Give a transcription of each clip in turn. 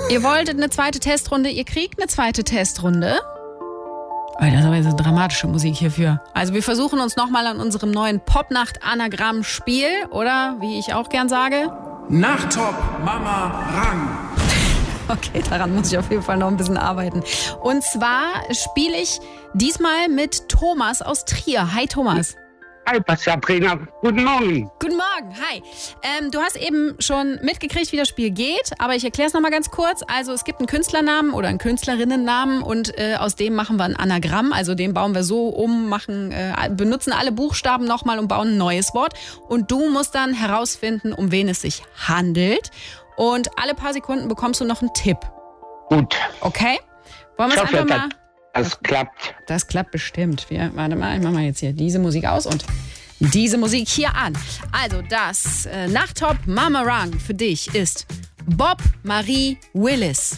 Ihr wolltet eine zweite Testrunde, ihr kriegt eine zweite Testrunde. Das ist aber jetzt dramatische Musik hierfür. Also wir versuchen uns nochmal an unserem neuen Popnacht-Anagramm-Spiel, oder wie ich auch gern sage. Nachttop Mama Rang. Okay, daran muss ich auf jeden Fall noch ein bisschen arbeiten. Und zwar spiele ich diesmal mit Thomas aus Trier. Hi Thomas. Hi Sabrina, guten Morgen. Guten Morgen, hi. Du hast eben schon mitgekriegt, wie das Spiel geht, aber ich erkläre es nochmal ganz kurz. Also es gibt einen Künstlernamen oder einen Künstlerinnennamen und aus dem machen wir ein Anagramm, also den bauen wir so um, benutzen alle Buchstaben nochmal und bauen ein neues Wort. Und du musst dann herausfinden, um wen es sich handelt. Und alle paar Sekunden bekommst du noch einen Tipp. Gut. Okay? Wollen wir es einfach mal... Das klappt. Das klappt bestimmt. Warte mal, ich mache mal jetzt hier diese Musik aus und diese Musik hier an. Also das Nachttop Mama Rang für dich ist Bob Marie Willis.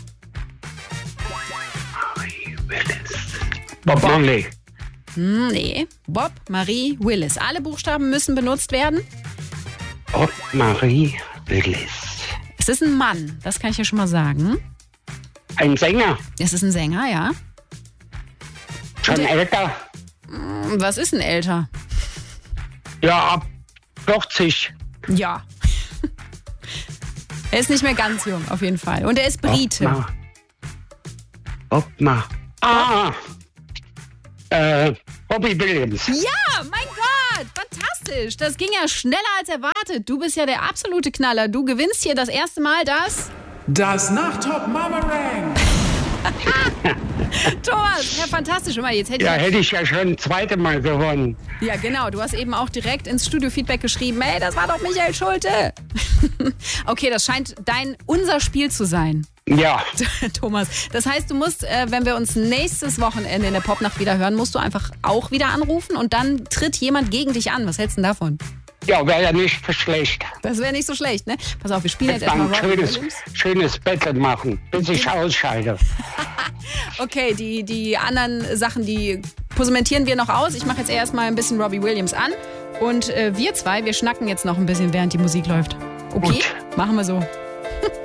Bob Marley. Nee, Bob Marie Willis. Alle Buchstaben müssen benutzt werden. Bob Marie Willis. Es ist ein Mann, das kann ich ja schon mal sagen. Ein Sänger. Es ist ein Sänger, ja. Schon älter. Was ist ein älter? Ja, ab 40. Ja. Er ist nicht mehr ganz jung, auf jeden Fall. Und er ist Brite. Robbie Williams. Ja, mein Gott, fantastisch. Das ging ja schneller als erwartet. Du bist ja der absolute Knaller. Du gewinnst hier das erste Mal Das Nachttop Mama Rang. Thomas, ja, fantastisch. Jetzt hätte ich ja schon das zweite Mal gewonnen. Ja, genau. Du hast eben auch direkt ins Studio-Feedback geschrieben, hey, das war doch Michael Schulte. Okay, das scheint unser Spiel zu sein. Ja. Thomas, das heißt, du musst, wenn wir uns nächstes Wochenende in der Popnacht wieder hören, musst du einfach auch wieder anrufen und dann tritt jemand gegen dich an. Was hältst du denn davon? Ja, wäre ja nicht so schlecht. Das wäre nicht so schlecht, ne? Pass auf, wir spielen jetzt erstmal erstmal ein schönes Battle machen, bis ich ausscheide. Okay, die anderen Sachen, die positionieren wir noch aus. Ich mache jetzt erstmal ein bisschen Robbie Williams an. Und wir schnacken jetzt noch ein bisschen, während die Musik läuft. Okay? Gut. Machen wir so.